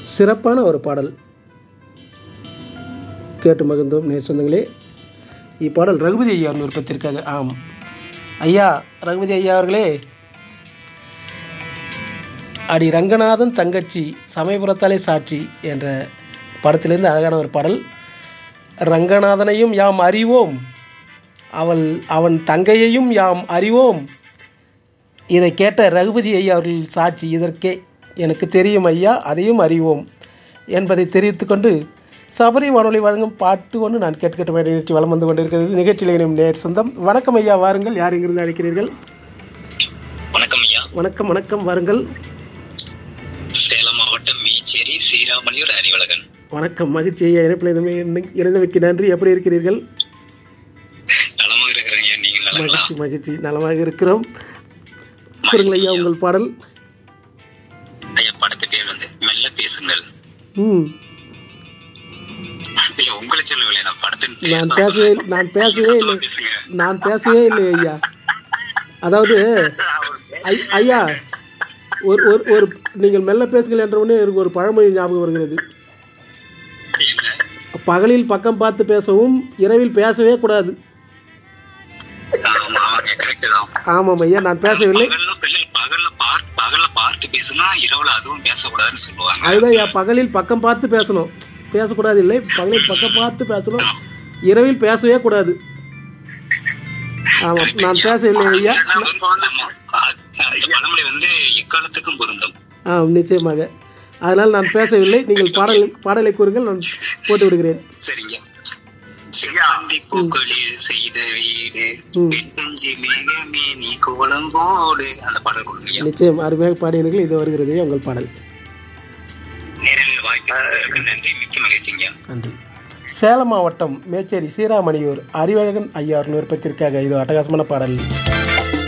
சிறப்பான ஒரு பாடல் கேட்டு மகிழ்ந்தோம் நேர் சொந்தங்களே. இப்பாடல் ரகுபதி ஐயா விருப்பத்திற்காக. ஆம் ஐயா, ரகுபதி ஐயா அவர்களே, அடி ரங்கநாதன் தங்கச்சி சமயபுரத்தாலே சாட்சி என்ற படத்திலிருந்து அழகான ஒரு பாடல். ரங்கநாதனையும் யாம் அறிவோம், அவன் தங்கையையும் யாம் அறிவோம். இதை கேட்ட ரகுபதி ஐயா அவர்கள் சாட்சி, இதற்கே எனக்கு தெரியும் ஐயா, அதையும் அறிவோம் என்பதை தெரிவித்துக்கொண்டு சபரி வானொலி வழங்கும் பாட்டு ஒன்று நான் கேட்கட்ட வேண்டிய நிகழ்ச்சி வலம் வந்து கொண்டிருக்கிறது. நிகழ்ச்சியில் இணையும் நேர் சொந்தம். வணக்கம் ஐயா, வாருங்கள். யார் இங்கிருந்து அழைக்கிறீர்கள்? வணக்கம் ஐயா. வணக்கம் வணக்கம், வாருங்கள். சேலம் மாவட்டம் மீச்சேரி ஸ்ரீராமலியூர் அறிவழகன். வணக்கம், மகிழ்ச்சி ஐயா. இணைந்தமைக்கு நன்றி. எப்படி இருக்கிறீர்கள்? நலமாக இருக்கிறேன். நீங்கள் நலங்களா? மகிழ்ச்சி மகிழ்ச்சி, நலமாக இருக்கிறோம். சொல்லுங்கள் ஐயா, உங்கள் பாடல். ஐயா, படத்து பேர் வந்து மெல்ல பேசுங்கள். உங்களை சொல்லவில்லை, நான் படத்தின் நான் பேசவே இல்லை ஐயா. அதாவது ஐயா, ஒரு நீங்கள் மெல்ல பேசுங்கள் என்ற உடனே எனக்கு ஒரு பழமொழி ஞாபகம் வருகிறது. பகலில் பக்கம் பார்த்து பேசவும், இரவில் பேசவே கூடாது. ஆமாம் ஐயா, நான் பேசவில்லை. அதுதான் ஐயா, பகலில் பக்கம் பார்த்து பேசணும், பேசக்கூடாது. இல்லை, பகலில் பக்கம் பார்த்து பேசணும், இரவில் பேசவே கூடாது. ஆமாம், நான் பேசவில்லை ஐயா. நிச்சயமாக. அதனால் நான் பேசவில்லை. நீங்கள் பாடலை கூறுங்கள், நான் போட்டு விடுகிறேன். நிச்சயம், அருமையாக பாடினீர்கள். இது வருகிறது உங்கள் பாடல். நன்றி. சேலம் மாவட்டம் மேச்சேரி ஸ்ரீராமலியூர் அறிவழகன் ஐயா விருப்பத்திற்காக இது அட்டகாசமான பாடல்.